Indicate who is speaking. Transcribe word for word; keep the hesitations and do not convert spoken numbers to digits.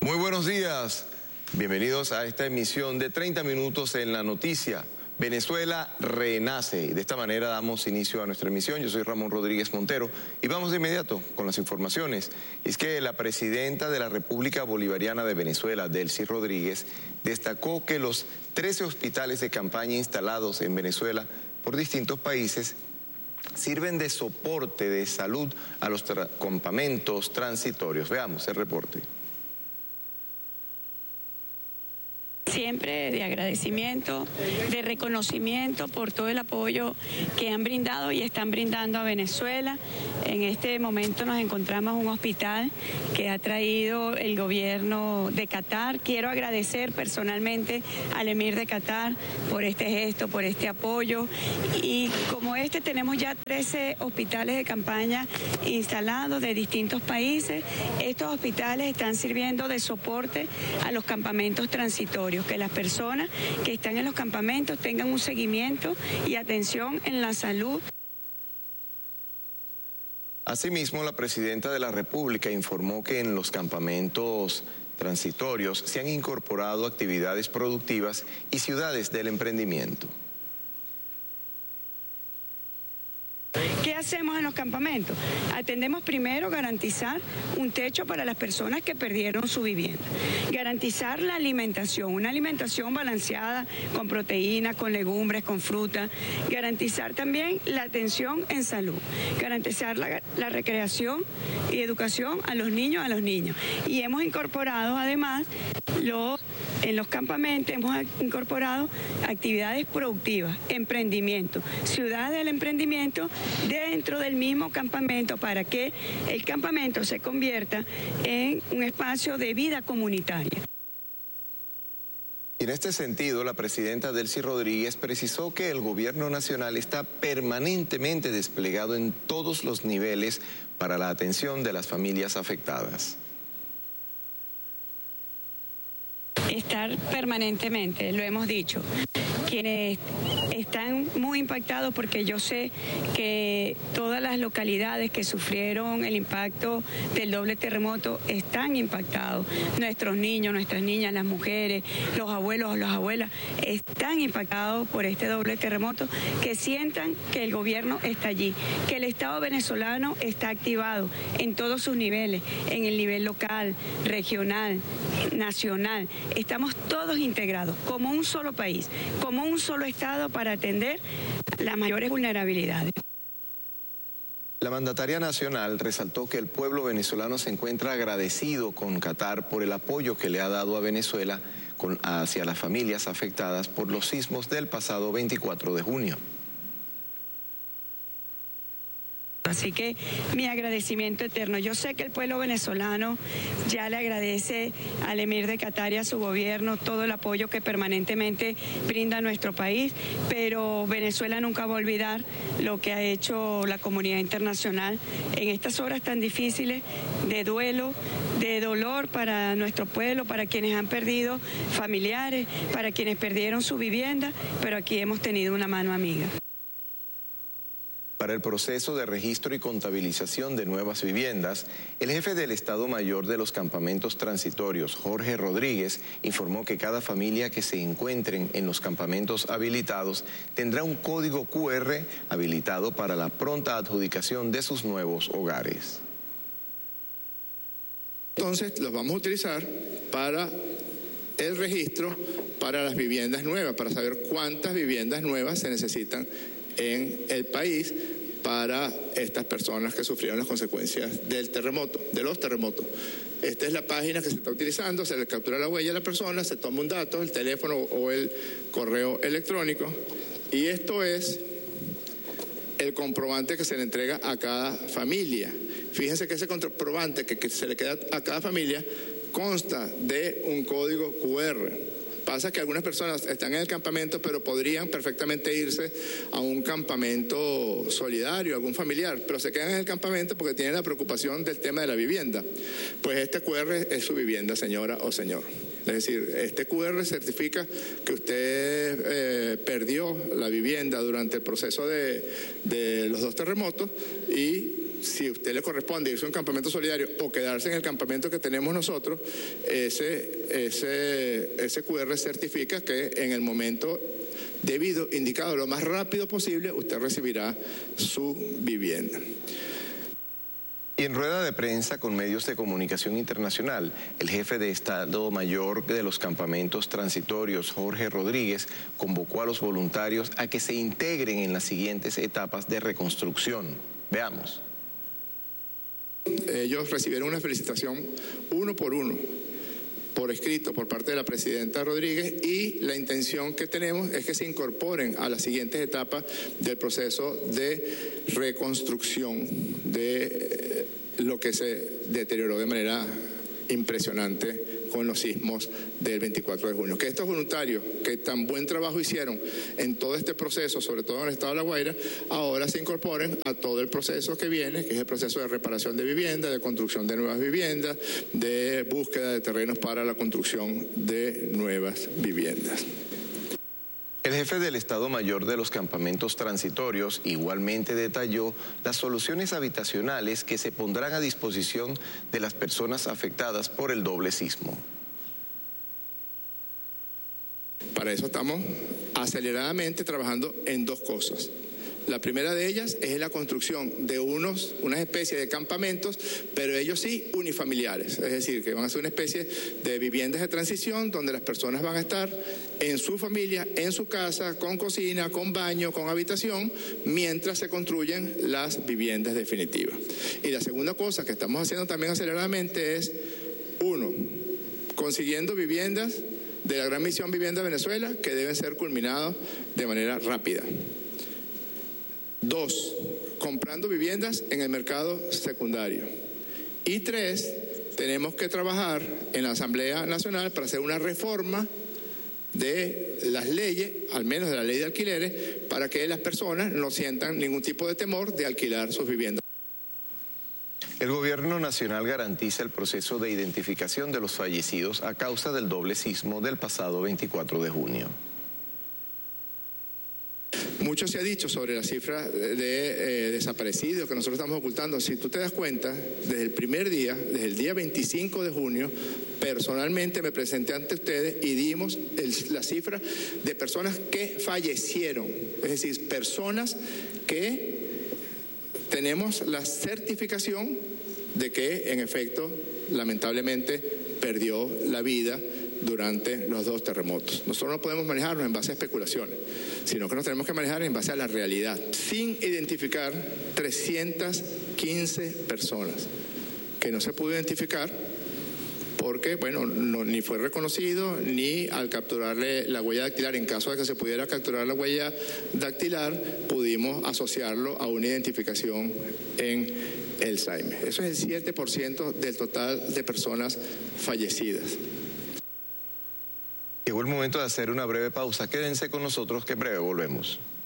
Speaker 1: Muy buenos días, bienvenidos a esta emisión de treinta minutos en la noticia. Venezuela renace y de esta manera damos inicio a nuestra emisión. Yo soy Ramón Rodríguez Montero y vamos de inmediato con las informaciones. Es que la presidenta de la República Bolivariana de Venezuela, Delcy Rodríguez, destacó que los trece hospitales de campaña instalados en Venezuela por distintos países sirven de soporte de salud a los tra- campamentos transitorios. Veamos el reporte.
Speaker 2: Siempre de agradecimiento, de reconocimiento por todo el apoyo que han brindado y están brindando a Venezuela. En este momento nos encontramos en un hospital que ha traído el gobierno de Qatar. Quiero agradecer personalmente al emir de Qatar por este gesto, por este apoyo. Y como este tenemos ya trece hospitales de campaña instalados de distintos países. Estos hospitales están sirviendo de soporte a los campamentos transitorios, que las personas que están en los campamentos tengan un seguimiento y atención en la salud.
Speaker 1: Asimismo, la presidenta de la República informó que en los campamentos transitorios se han incorporado actividades productivas y ciudades del emprendimiento.
Speaker 2: ¿Qué hacemos en los campamentos? Atendemos primero garantizar un techo para las personas que perdieron su vivienda, garantizar la alimentación, una alimentación balanceada con proteínas, con legumbres, con fruta, garantizar también la atención en salud, garantizar la, la recreación y educación a los niños, a los niños. Y hemos incorporado además los, en los campamentos, hemos incorporado actividades productivas, emprendimiento, ciudad del emprendimiento, dentro del mismo campamento para que el campamento se convierta en un espacio de vida comunitaria.
Speaker 1: En este sentido, la presidenta Delcy Rodríguez precisó que el gobierno nacional está permanentemente desplegado en todos los niveles para la atención de las familias afectadas.
Speaker 2: Estar permanentemente, lo hemos dicho. Quienes están muy impactados, porque yo sé que todas las localidades que sufrieron el impacto del doble terremoto están impactados. Nuestros niños, nuestras niñas, las mujeres, los abuelos, las abuelas están impactados por este doble terremoto, que sientan que el gobierno está allí, que el Estado venezolano está activado en todos sus niveles, en el nivel local, regional, nacional. Estamos todos integrados como un solo país, como un solo Estado para atender las mayores vulnerabilidades.
Speaker 1: La mandataria nacional resaltó que el pueblo venezolano se encuentra agradecido con Qatar por el apoyo que le ha dado a Venezuela con, hacia las familias afectadas por los sismos del pasado veinticuatro de junio.
Speaker 2: Así que mi agradecimiento eterno. Yo sé que el pueblo venezolano ya le agradece al emir de Qatar y a su gobierno todo el apoyo que permanentemente brinda a nuestro país, pero Venezuela nunca va a olvidar lo que ha hecho la comunidad internacional en estas horas tan difíciles de duelo, de dolor para nuestro pueblo, para quienes han perdido familiares, para quienes perdieron su vivienda, pero aquí hemos tenido una mano amiga.
Speaker 1: Para el proceso de registro y contabilización de nuevas viviendas, el jefe del Estado Mayor de los campamentos transitorios, Jorge Rodríguez, informó que cada familia que se encuentren en los campamentos habilitados tendrá un código cu erre habilitado para la pronta adjudicación de sus nuevos hogares.
Speaker 3: Entonces los vamos a utilizar para el registro para las viviendas nuevas, para saber cuántas viviendas nuevas se necesitan en el país para estas personas que sufrieron las consecuencias del terremoto, de los terremotos. Esta es la página que se está utilizando, se le captura la huella a la persona, se toma un dato, el teléfono o el correo electrónico, y esto es el comprobante que se le entrega a cada familia. Fíjense que ese comprobante que, que se le queda a cada familia consta de un código cu erre. Pasa que algunas personas están en el campamento, pero podrían perfectamente irse a un campamento solidario, algún familiar, pero se quedan en el campamento porque tienen la preocupación del tema de la vivienda. Pues este cu erre es su vivienda, señora o señor. Es decir, este cu erre certifica que usted eh, perdió la vivienda durante el proceso de, de los dos terremotos y si a usted le corresponde irse a un campamento solidario o quedarse en el campamento que tenemos nosotros, ese, ese, ese cu erre certifica que en el momento debido, indicado lo más rápido posible, usted recibirá su vivienda.
Speaker 1: Y en rueda de prensa con medios de comunicación internacional, el jefe de Estado Mayor de los campamentos transitorios, Jorge Rodríguez, convocó a los voluntarios a que se integren en las siguientes etapas de reconstrucción. Veamos.
Speaker 3: Ellos recibieron una felicitación uno por uno, por escrito, por parte de la presidenta Rodríguez, y la intención que tenemos es que se incorporen a las siguientes etapas del proceso de reconstrucción de lo que se deterioró de manera impresionante con los sismos del veinticuatro de junio. Que estos voluntarios que tan buen trabajo hicieron en todo este proceso, sobre todo en el estado de La Guaira, ahora se incorporen a todo el proceso que viene, que es el proceso de reparación de viviendas, de construcción de nuevas viviendas, de búsqueda de terrenos para la construcción de nuevas viviendas.
Speaker 1: El jefe del Estado Mayor de los campamentos transitorios igualmente detalló las soluciones habitacionales que se pondrán a disposición de las personas afectadas por el doble sismo.
Speaker 3: Para eso estamos aceleradamente trabajando en dos cosas. La primera de ellas es la construcción de unos, unas especies de campamentos, pero ellos sí unifamiliares, es decir, que van a ser una especie de viviendas de transición donde las personas van a estar en su familia, en su casa, con cocina, con baño, con habitación, mientras se construyen las viviendas definitivas. Y la segunda cosa que estamos haciendo también aceleradamente es, uno, consiguiendo viviendas de la Gran Misión Vivienda Venezuela que deben ser culminadas de manera rápida. Dos, comprando viviendas en el mercado secundario. Y tres, tenemos que trabajar en la Asamblea Nacional para hacer una reforma de las leyes, al menos de la ley de alquileres, para que las personas no sientan ningún tipo de temor de alquilar sus viviendas.
Speaker 1: El Gobierno Nacional garantiza el proceso de identificación de los fallecidos a causa del doble sismo del pasado veinticuatro de junio.
Speaker 3: Mucho se ha dicho sobre la cifra de eh, desaparecidos que nosotros estamos ocultando. Si tú te das cuenta, desde el primer día, desde el día veinticinco de junio, personalmente me presenté ante ustedes y dimos el, la cifra de personas que fallecieron. Es decir, personas que tenemos la certificación de que, en efecto, lamentablemente perdió la vida durante los dos terremotos. Nosotros no podemos manejarnos en base a especulaciones, sino que nos tenemos que manejar en base a la realidad. Sin identificar trescientas quince personas que no se pudo identificar porque, bueno, no, ni fue reconocido, ni al capturarle la huella dactilar, en caso de que se pudiera capturar la huella dactilar, pudimos asociarlo a una identificación en el S A I M E. Eso es el siete por ciento del total de personas fallecidas.
Speaker 1: Llegó el momento de hacer una breve pausa. Quédense con nosotros que en breve volvemos.